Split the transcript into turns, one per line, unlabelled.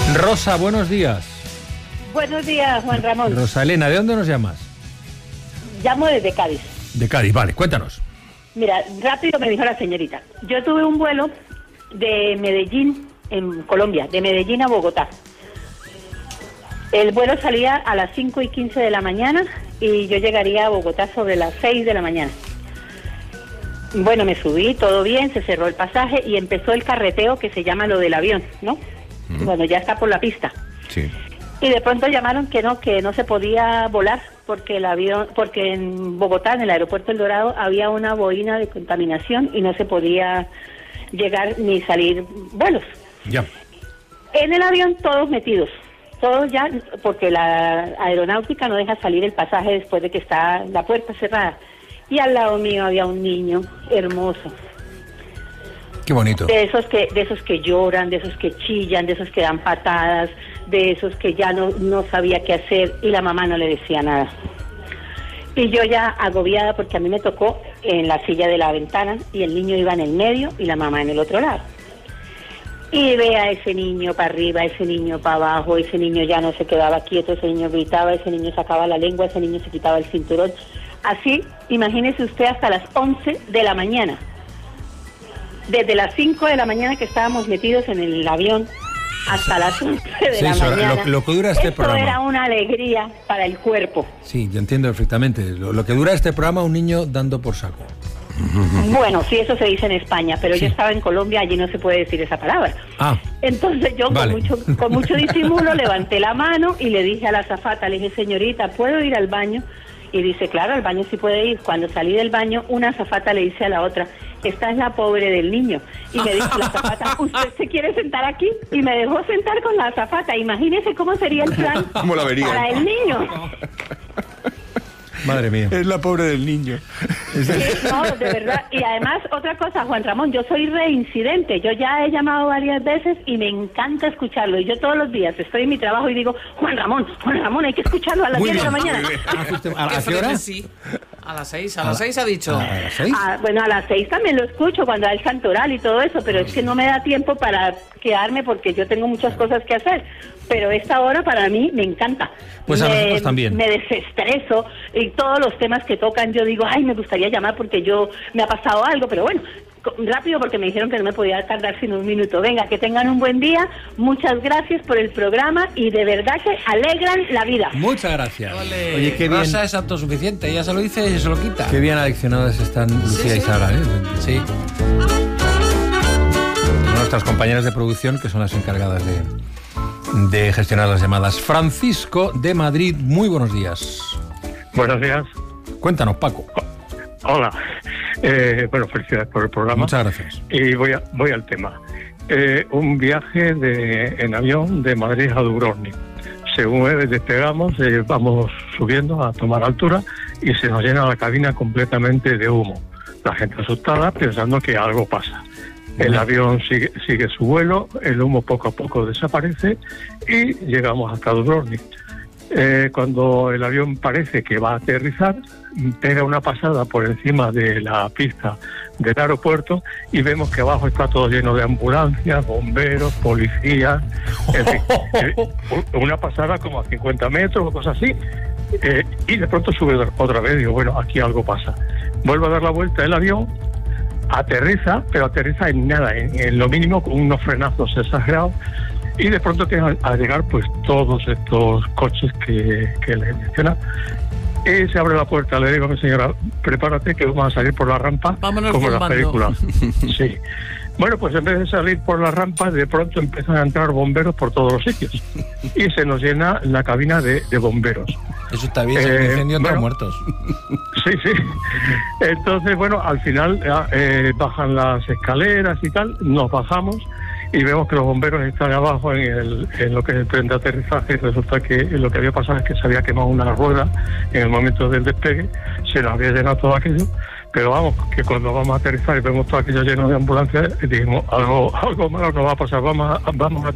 Rosa, buenos días.
Buenos días, Juan Ramón.
Rosa Elena, ¿de dónde nos llamas?
Llamo desde Cádiz.
De Cádiz, vale, cuéntanos.
Mira, rápido me dijo la señorita. Yo tuve un vuelo de Medellín, en Colombia, de Medellín a Bogotá. El vuelo salía a las 5:15 de la mañana y yo llegaría a Bogotá sobre las 6 de la mañana. Bueno, me subí, todo bien, se cerró el pasaje y empezó el carreteo que se llama lo del avión, ¿no? Bueno, ya está por la pista.
Sí.
Y de pronto llamaron que no se podía volar porque el avión, porque en Bogotá, en el aeropuerto El Dorado, había una boina de contaminación y no se podía llegar ni salir vuelos.
Ya.
En el avión todos metidos, todos ya, porque la aeronáutica no deja salir el pasaje después de que está la puerta cerrada. Y al lado mío había un niño hermoso.
Qué bonito.
De esos que lloran, de esos que chillan, de esos que dan patadas, de esos que ya no sabía qué hacer y la mamá no le decía nada. Y yo ya agobiada porque a mí me tocó en la silla de la ventana y el niño iba en el medio y la mamá en el otro lado. Y ve a ese niño para arriba, ese niño para abajo, ese niño ya no se quedaba quieto, ese niño gritaba, ese niño sacaba la lengua, ese niño se quitaba el cinturón. Así, imagínese usted hasta las 11 de la mañana. Desde las 5 de la mañana que estábamos metidos en el avión hasta las 11 de la mañana.
Lo que dura este programa.
Era una alegría para el cuerpo.
Sí, yo entiendo perfectamente. Lo que dura este programa, un niño dando por saco.
Bueno, sí, eso se dice en España, pero
sí.
Yo estaba en Colombia, allí no se puede decir esa palabra. Entonces yo
vale.
con mucho disimulo levanté la mano y le dije a la azafata, le dije, señorita, ¿puedo ir al baño? Y dice, claro, al baño sí puede ir. Cuando salí del baño, una azafata le dice a la otra, esta es la pobre del niño. Y me dijo la azafata, ¿usted se quiere sentar aquí? Y me dejó sentar con la azafata. Imagínese cómo sería el plan
¿Cómo la vería?
para el niño.
Madre mía.
Es la pobre del niño.
Sí, no, de verdad. Y además, otra cosa, Juan Ramón, yo soy reincidente. Yo ya he llamado varias veces y me encanta escucharlo. Y yo todos los días estoy en mi trabajo y digo, Juan Ramón, hay que escucharlo a las 10 de la mañana.
¿A qué hora?
Sí. A las 6 ha dicho.
¿A las 6?
Bueno, a las 6 también lo escucho cuando da el santoral y todo eso, pero es que no me da tiempo para quedarme porque yo tengo muchas cosas que hacer. Pero esta hora para mí me encanta.
Pues a nosotros también.
Me desestreso y todos los temas que tocan yo digo, ay, me gustaría llamar porque me ha pasado algo, pero bueno, rápido porque me dijeron que no me podía tardar sino un minuto. Venga, que tengan un buen día, muchas gracias por el programa y de verdad que alegran la vida.
Muchas gracias.
Ole,
Oye, qué bien.
Rosa es autosuficiente, ella se lo dice y se lo quita.
Qué bien adiccionadas están Lucía y Sara, ¿eh?
Sí.
Nuestras compañeras de producción que son las encargadas de gestionar las llamadas. Francisco de Madrid, muy buenos días.
Buenos días.
Cuéntanos, Paco.
Hola. Bueno, felicidades por el programa.
Muchas gracias.
Y voy al tema. Un viaje en avión de Madrid a Dubrovnik. Según despegamos, vamos subiendo a tomar altura y se nos llena la cabina completamente de humo. La gente asustada pensando que algo pasa. El avión sigue su vuelo, el humo poco a poco desaparece y llegamos hasta Dubrovnik. Cuando el avión parece que va a aterrizar, pega una pasada por encima de la pista del aeropuerto y vemos que abajo está todo lleno de ambulancias, bomberos, policías, en fin, una pasada como a 50 metros o cosas así, y de pronto sube otra vez y digo, bueno, aquí algo pasa. Vuelvo a dar la vuelta el avión, aterriza, pero aterriza en nada, en lo mínimo con unos frenazos exagerados. Y de pronto tienen a llegar pues todos estos coches que les menciona. Y se abre la puerta, le digo a mi señora, prepárate que vamos a salir por la rampa.
Vámonos
como en las
bombando.
películas. Sí. Bueno, pues en vez de salir por la rampa, de pronto empiezan a entrar bomberos por todos los sitios. Y se nos llena la cabina de bomberos.
Eso está bien, se incendio todos muertos.
Sí, sí. Entonces, bueno, al final bajan las escaleras y tal, nos bajamos y vemos que los bomberos están abajo en lo que es el tren de aterrizaje. Resulta que lo que había pasado es que se había quemado una rueda en el momento del despegue, se nos había llenado todo aquello, pero vamos, que cuando vamos a aterrizar y vemos todo aquello lleno de ambulancias, dijimos, algo malo nos va a pasar, vamos a